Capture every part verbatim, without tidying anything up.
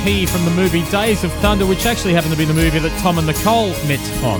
P from the movie Days of Thunder, which actually happened to be the movie that Tom and Nicole met on.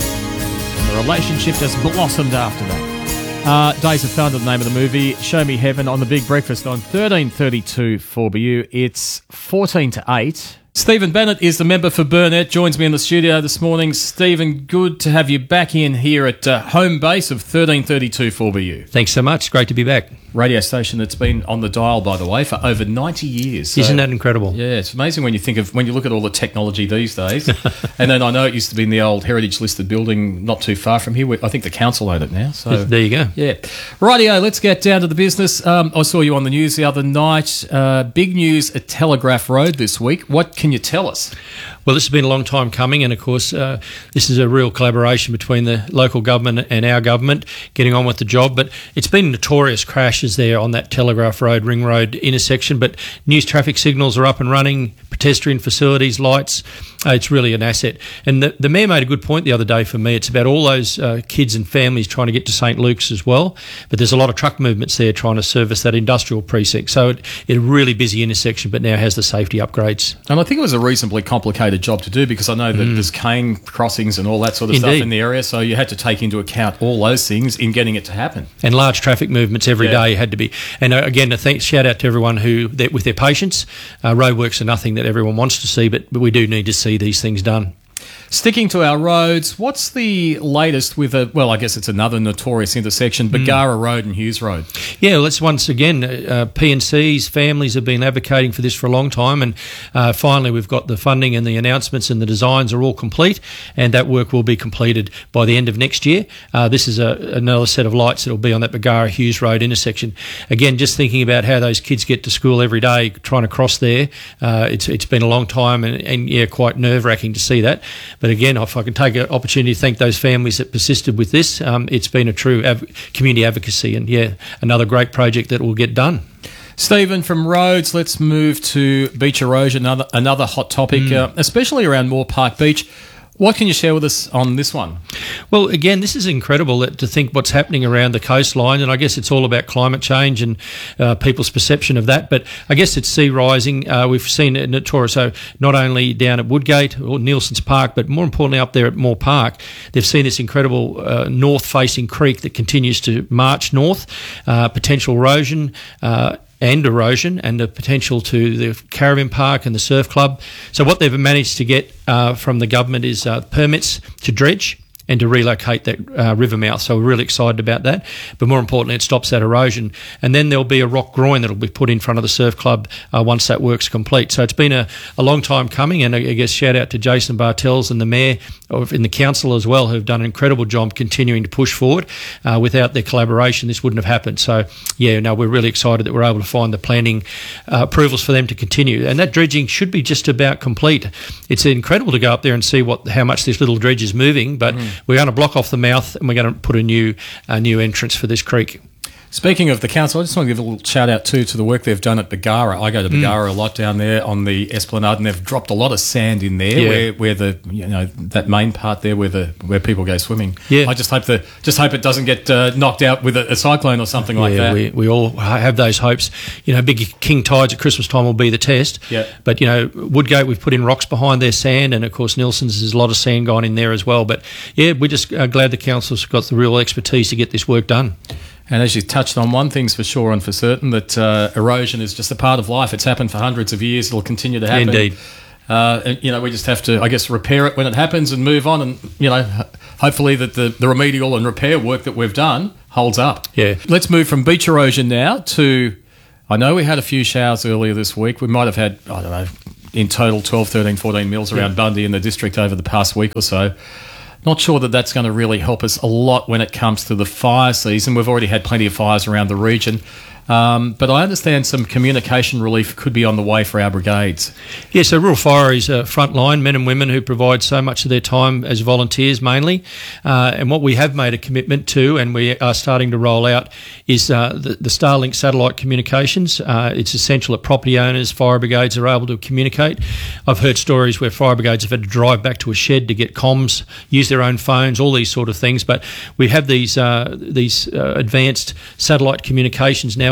And the relationship just blossomed after that. Uh, Days of Thunder, the name of the movie. Show Me Heaven on The Big Breakfast on thirteen thirty-two four B U. It's fourteen to eight. Stephen Bennett is the member for Burnett, joins me in the studio this morning. Stephen, good to have you back in here at uh, home base of thirteen thirty-two four B U. Thanks so much. Great to be back. Radio station that's been on the dial, by the way, for over ninety years. So, isn't that incredible? Yeah, it's amazing when you think of when you look at all the technology these days. And then I know it used to be in the old heritage listed building not too far from here. I think the council own it now. So there you go. Yeah, rightio. Let's get down to the business. Um, I saw you on the news the other night. Uh, big news at Telegraph Road this week. What can you tell us? Well, this has been a long time coming, and of course, uh, this is a real collaboration between the local government and our government getting on with the job. But it's been notorious crashes there on that Telegraph Road, Ring Road intersection. But news traffic signals are up and running, pedestrian facilities, lights. Uh, it's really an asset. And the, the Mayor made a good point the other day for me. It's about all those uh, kids and families trying to get to St Luke's as well. But there's a lot of truck movements there trying to service that industrial precinct. So it, it's a really busy intersection, but now has the safety upgrades. And I think it was a reasonably complicated job to do because I know that mm. there's cane crossings and all that sort of Indeed. stuff in the area. So you had to take into account all those things in getting it to happen. And large traffic movements every yeah. day had to be. And uh, again, a thanks, shout out to everyone who, that, with their patience. Uh, roadworks are nothing that everyone wants to see, but, but we do need to see these things done. Sticking to our roads, what's the latest with a, well, I guess it's another notorious intersection, Bargara mm. Road and Hughes Road? Yeah, well, that's once again, uh, P and C's families have been advocating for this for a long time, and uh, finally we've got the funding and the announcements and the designs are all complete, and that work will be completed by the end of next year. Uh, this is a, another set of lights that will be on that Bargara Hughes Road intersection. Again, just thinking about how those kids get to school every day, trying to cross there, uh, it's it's been a long time, and, and yeah, quite nerve-wracking to see that. But again, if I can take an opportunity to thank those families that persisted with this, um, it's been a true av- community advocacy, and yeah, another great project that will get done. Stephen, from roads, let's move to beach erosion, another another hot topic, mm. uh, especially around Moore Park Beach. What can you share with us on this one? Well, again, this is incredible that, to think what's happening around the coastline, and I guess it's all about climate change and uh, people's perception of that. But I guess it's sea rising. Uh, we've seen it in Torres, so not only down at Woodgate or Nielsen's Park, but more importantly up there at Moore Park, they've seen this incredible uh, north-facing creek that continues to march north, uh, potential erosion, uh, and erosion, and the potential to the caravan park and the surf club. So what they've managed to get uh, from the government is uh, permits to dredge and to relocate that uh, river mouth. So we're really excited about that. But more importantly, it stops that erosion. And then there'll be a rock groin that'll be put in front of the surf club uh, once that work's complete. So it's been a, a long time coming, and I guess shout out to Jason Bartels and the Mayor and the Council as well, who've done an incredible job continuing to push forward. Uh, without their collaboration, this wouldn't have happened. So yeah, no, we're really excited that we're able to find the planning uh, approvals for them to continue. And that dredging should be just about complete. It's incredible to go up there and see what how much this little dredge is moving, but mm. we're going to block off the mouth, and we're going to put a new a new entrance for this creek. Speaking of the council, I just want to give a little shout out too to the work they've done at Bargara. I go to Bargara mm. a lot down there on the Esplanade, and they've dropped a lot of sand in there yeah. where, where the you know that main part there where the where people go swimming. Yeah. I just hope the just hope it doesn't get uh, knocked out with a, a cyclone or something yeah, like that. We, we all have those hopes. You know, big king tides at Christmas time will be the test. Yeah. But you know, Woodgate, we've put in rocks behind their sand, and of course Nielsen's, there's a lot of sand gone in there as well. But yeah, we're just uh, glad the council's got the real expertise to get this work done. And as you touched on, one thing's for sure and for certain, that uh, erosion is just a part of life. It's happened for hundreds of years. It'll continue to happen. Indeed. Uh, and, you know, we just have to, I guess, repair it when it happens and move on. And, you know, hopefully that the, the remedial and repair work that we've done holds up. Yeah. Let's move from beach erosion now to, I know we had a few showers earlier this week. We might have had, I don't know, in total twelve, thirteen, fourteen mils around yeah. Bundy in the district over the past week or so. Not sure that that's going to really help us a lot when it comes to the fire season. We've already had plenty of fires around the region. Um, but I understand some communication relief could be on the way for our brigades. Yeah, so Rural Fire is a frontline, men and women who provide so much of their time as volunteers mainly. Uh, and what we have made a commitment to, and we are starting to roll out, is uh, the, the Starlink satellite communications. Uh, it's essential that property owners, fire brigades are able to communicate. I've heard stories where fire brigades have had to drive back to a shed to get comms, use their own phones, all these sort of things. But we have these, uh, these uh, advanced satellite communications now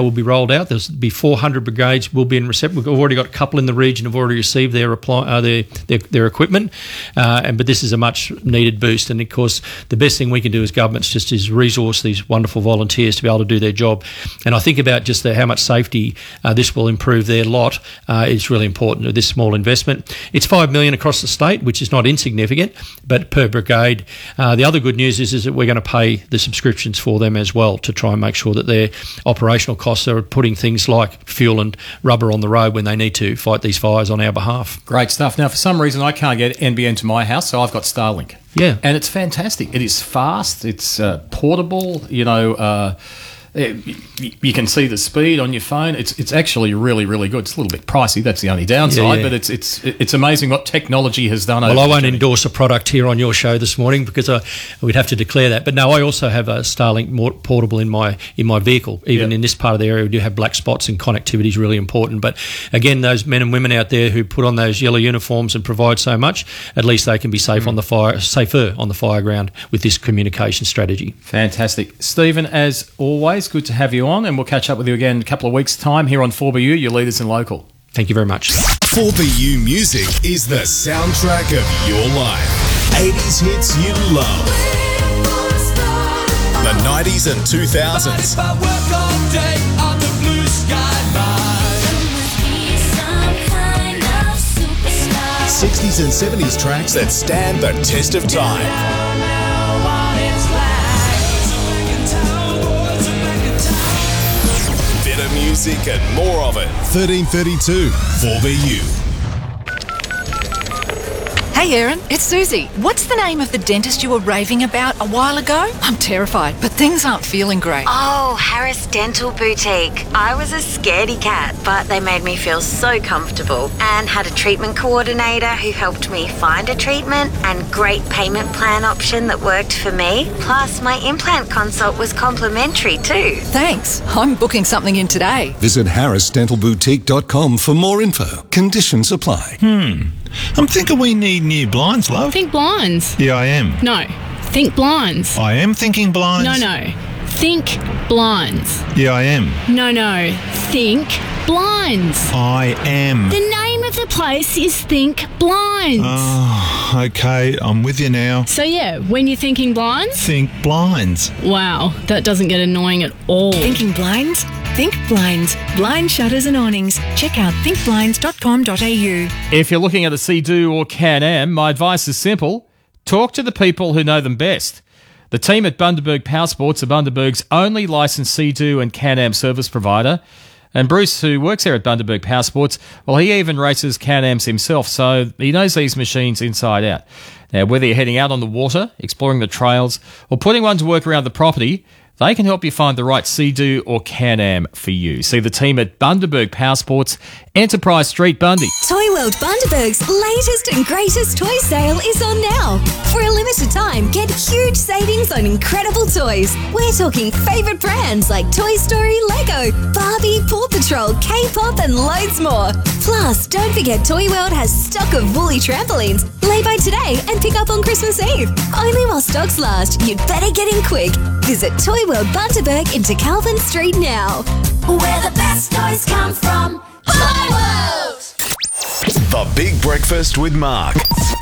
will be rolled out. There's be four hundred brigades will be in reception. We've already got a couple in the region have already received their reply, uh, their, their their equipment, uh, and but this is a much needed boost. And of course, the best thing we can do as governments just is resource these wonderful volunteers to be able to do their job. And I think about just the, how much safety uh, this will improve their lot. Uh, it's really important. This small investment. It's five million across the state, which is not insignificant, but per brigade. Uh, the other good news is is that we're going to pay the subscriptions for them as well to try and make sure that their operational costs are putting things like fuel and rubber on the road when they need to fight these fires on our behalf. Great stuff. Now, for some reason, I can't get N B N to my house, so I've got Starlink. Yeah. And it's fantastic. It is fast. It's uh, portable. You know, uh, you, you can see the speed on your phone. It's it's actually really, really good. It's a little bit pricey. That's the only downside. Yeah, yeah. But it's it's it's amazing what technology has done. Well, over I won't the endorse a product here on your show this morning because I, we'd have to declare that. But no, I also have a Starlink more portable in my in my vehicle. Even yep. in this part of the area, we do have black spots, and connectivity is really important. But again, those men and women out there who put on those yellow uniforms and provide so much, at least they can be safe mm. on the fire, safer on the fire ground with this communication strategy. Fantastic, Stephen. As always, good to have you on. And we'll catch up with you again in a couple of weeks' time here on four B U, your leaders in local. Thank you very much. four B U Music is the soundtrack of your life. eighties hits you love. The nineties and two thousands. sixties and seventies tracks that stand the test of time. Music and more of it. thirteen thirty-two four B U. Hey Erin, it's Susie. What's the name of the dentist you were raving about a while ago? I'm terrified, but things aren't feeling great. Oh, Harris Dental Boutique. I was a scaredy cat, but they made me feel so comfortable and had a treatment coordinator who helped me find a treatment and great payment plan option that worked for me. Plus, my implant consult was complimentary too. Thanks. I'm booking something in today. Visit harris dental boutique dot com for more info. Conditions apply. Hmm. I'm thinking we need new blinds, love. Think blinds. Yeah, I am. No. Think blinds. I am thinking blinds. No, no. Think blinds. Yeah, I am. No, no. Think blinds. I am. The name of the place is Think Blinds. Oh, okay. I'm with you now. So, yeah, when you're thinking blinds? Think blinds. Wow, that doesn't get annoying at all. Thinking blinds? Think Blinds. Blind shutters and awnings. Check out think blinds dot com dot a u. If you're looking at a Sea-Doo or Can-Am, my advice is simple. Talk to the people who know them best. The team at Bundaberg Powersports are Bundaberg's only licensed Sea-Doo and Can-Am service provider. And Bruce, who works there at Bundaberg Powersports, well, he even races Can-Ams himself, so he knows these machines inside out. Now, whether you're heading out on the water, exploring the trails, or putting one to work around the property, they can help you find the right Sea-Doo or Can-Am for you. See the team at Bundaberg Powersports, Enterprise Street, Bundy. Toy World Bundaberg's latest and greatest toy sale is on now. For a limited time, get huge savings on incredible toys. We're talking favourite brands like Toy Story, Lego, Barbie, Paw Patrol, K-pop and loads more. Plus, don't forget Toy World has stock of woolly trampolines. Lay by today and pick up on Christmas Eve. Only while stocks last, you'd better get in quick. Visit Toy World Bundaberg into Calvin Street now. Where the best toys come from. Toy World! The Big Breakfast with Mark.